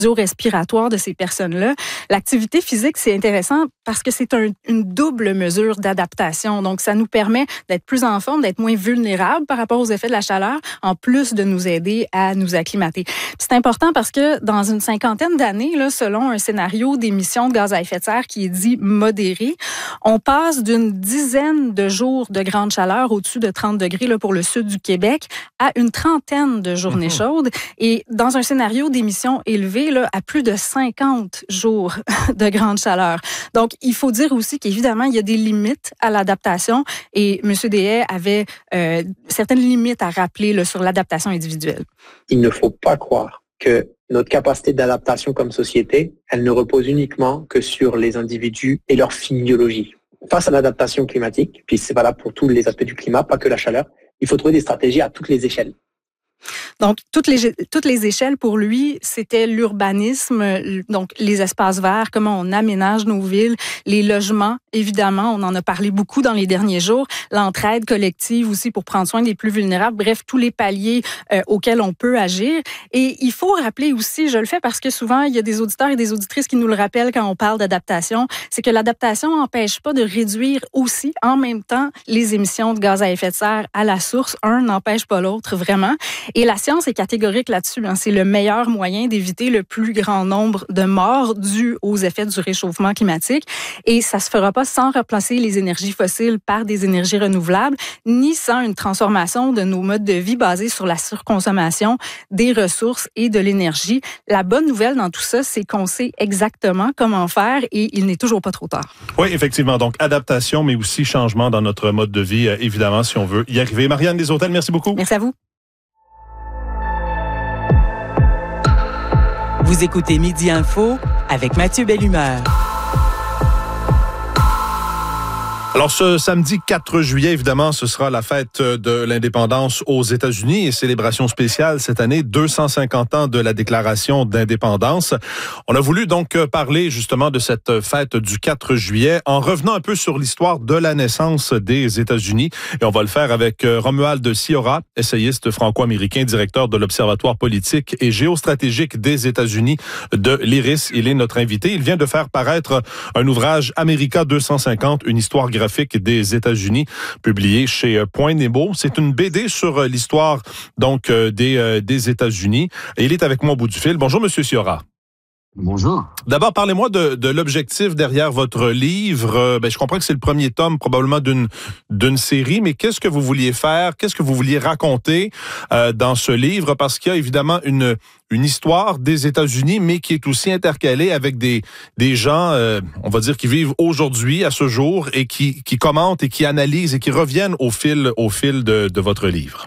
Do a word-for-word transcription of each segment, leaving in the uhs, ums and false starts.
respiratoire de ces personnes-là. L'activité physique, c'est intéressant parce que c'est un, une double mesure d'adaptation. Donc, ça nous permet d'être plus en forme, d'être moins vulnérables par rapport aux effets de la chaleur, en plus de nous aider à nous acclimater. Puis c'est important parce que dans une cinquantaine d'années, là, selon un scénario d'émissions de gaz à effet de serre qui est dit modéré, on passe d'une dizaine de jours de grande chaleur au-dessus de trente degrés là, pour le sud du Québec à une trentaine de journées mmh. chaudes. Et dans un scénario d'émissions élevées, là, à plus de cinquante jours de grande chaleur. Donc, il faut dire aussi qu'évidemment, il y a des limites à l'adaptation et M. Deshaies avait euh, certaines limites à rappeler là, sur l'adaptation individuelle. Il ne faut pas croire que notre capacité d'adaptation comme société, elle ne repose uniquement que sur les individus et leur physiologie. Face à l'adaptation climatique, puis c'est valable pour tous les aspects du climat, pas que la chaleur, il faut trouver des stratégies à toutes les échelles. Donc, toutes les, toutes les échelles, pour lui, c'était l'urbanisme, donc les espaces verts, comment on aménage nos villes, les logements, évidemment, on en a parlé beaucoup dans les derniers jours, l'entraide collective aussi pour prendre soin des plus vulnérables, bref, tous les paliers euh, auxquels on peut agir. Et il faut rappeler aussi, je le fais parce que souvent, il y a des auditeurs et des auditrices qui nous le rappellent quand on parle d'adaptation, c'est que l'adaptation n'empêche pas de réduire aussi, en même temps, les émissions de gaz à effet de serre à la source. Un n'empêche pas l'autre, vraiment. Et la science est catégorique là-dessus. Hein. C'est le meilleur moyen d'éviter le plus grand nombre de morts dus aux effets du réchauffement climatique. Et ça se fera pas sans remplacer les énergies fossiles par des énergies renouvelables, ni sans une transformation de nos modes de vie basés sur la surconsommation des ressources et de l'énergie. La bonne nouvelle dans tout ça, c'est qu'on sait exactement comment faire et il n'est toujours pas trop tard. Oui, effectivement. Donc, adaptation, mais aussi changement dans notre mode de vie, évidemment, si on veut y arriver. Marianne Desautels, merci beaucoup. Merci à vous. Vous écoutez Midi Info avec Mathieu Bellumeur. Alors, ce samedi quatre juillet, évidemment, ce sera la fête de l'indépendance aux États-Unis et célébration spéciale cette année, deux cent cinquante ans de la déclaration d'indépendance. On a voulu donc parler justement de cette fête du quatre juillet en revenant un peu sur l'histoire de la naissance des États-Unis. Et on va le faire avec Romuald Siora, essayiste franco-américain, directeur de l'Observatoire politique et géostratégique des États-Unis de l'I R I S. Il est notre invité. Il vient de faire paraître un ouvrage America deux cent cinquante, une histoire graphique des États-Unis, publié chez Point Nemo. C'est une B D sur l'histoire donc des, des États-Unis. Et il est avec moi au bout du fil. Bonjour, Monsieur Siora. Bonjour. D'abord, parlez-moi de, de l'objectif derrière votre livre. Ben, je comprends que c'est le premier tome probablement d'une d'une série, mais qu'est-ce que vous vouliez faire? Qu'est-ce que vous vouliez raconter euh, dans ce livre? Parce qu'il y a évidemment une une histoire des États-Unis, mais qui est aussi intercalée avec des des gens, euh, on va dire, qui vivent aujourd'hui, à ce jour, et qui qui commentent et qui analysent et qui reviennent au fil au fil de, de votre livre.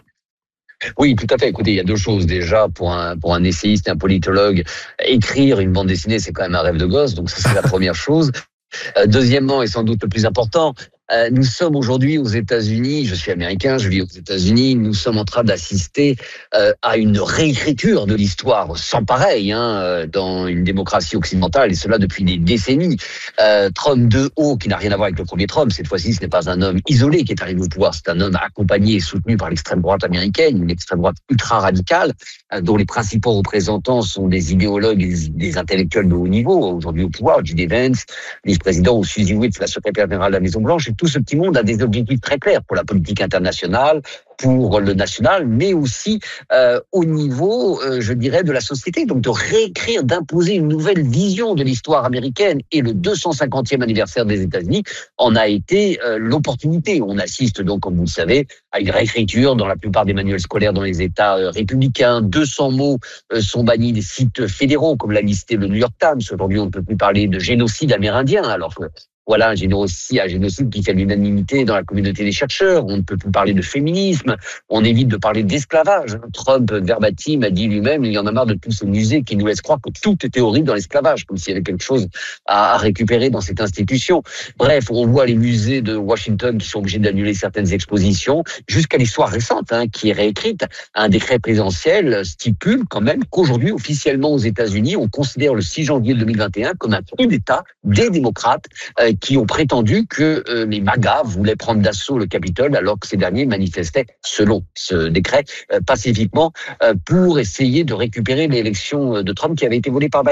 Oui, tout à fait. Écoutez, il y a deux choses. Déjà, pour un, pour un essayiste et un politologue, écrire une bande dessinée, c'est quand même un rêve de gosse. Donc, ça, c'est la première chose. Euh, deuxièmement, et sans doute le plus important, euh, nous sommes aujourd'hui aux États-Unis, je suis américain, je vis aux États-Unis, nous sommes en train d'assister euh, à une réécriture de l'histoire sans pareil hein, dans une démocratie occidentale, et cela depuis des décennies. Euh, Trump de haut, qui n'a rien à voir avec le premier Trump, cette fois-ci ce n'est pas un homme isolé qui est arrivé au pouvoir, c'est un homme accompagné et soutenu par l'extrême droite américaine, une extrême droite ultra-radicale, euh, dont les principaux représentants sont des idéologues et des, des intellectuels de haut niveau, aujourd'hui au pouvoir, J D Vance, vice-président, ou Suzy Witt, la secrétaire générale de la Maison-Blanche. Tout ce petit monde a des objectifs très clairs pour la politique internationale, pour le national, mais aussi euh, au niveau, euh, je dirais, de la société. Donc de réécrire, d'imposer une nouvelle vision de l'histoire américaine. Et le deux cent cinquantième anniversaire des États-Unis en a été euh, l'opportunité. On assiste donc, comme vous le savez, à une réécriture dans la plupart des manuels scolaires dans les États euh, républicains. deux cents mots euh, sont bannis des sites fédéraux, comme l'a listé le New York Times. Aujourd'hui, on ne peut plus parler de génocide amérindien, alors que voilà, un génocide, un génocide qui fait l'unanimité dans la communauté des chercheurs. On ne peut plus parler de féminisme. On évite de parler d'esclavage. Trump, verbatim, a dit lui-même, il y en a marre de tous ces musées qui nous laissent croire que tout était horrible dans l'esclavage, comme s'il y avait quelque chose à, à récupérer dans cette institution. Bref, on voit les musées de Washington qui sont obligés d'annuler certaines expositions, jusqu'à l'histoire récente, hein, qui est réécrite. Un décret présidentiel stipule quand même qu'aujourd'hui, officiellement aux États-Unis, on considère le six janvier deux mille vingt et un comme un coup d'État des démocrates, euh, qui ont prétendu que euh, les MAGA voulaient prendre d'assaut le Capitole alors que ces derniers manifestaient, selon ce décret, euh, pacifiquement euh, pour essayer de récupérer l'élection de Trump qui avait été volée par Biden.